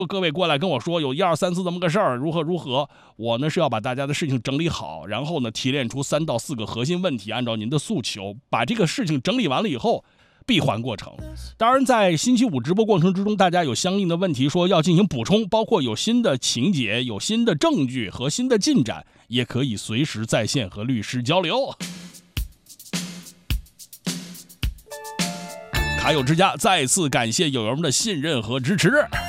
各位过来跟我说有1、2、3、4这么个事儿，如何，我呢是要把大家的事情整理好，然后呢提炼出3到4个核心问题，按照您的诉求把这个事情整理完了以后，闭环过程。当然在星期五直播过程之中，大家有相应的问题说要进行补充，包括有新的情节、有新的证据和新的进展，也可以随时在线和律师交流。卡友之家再次感谢友友们的信任和支持。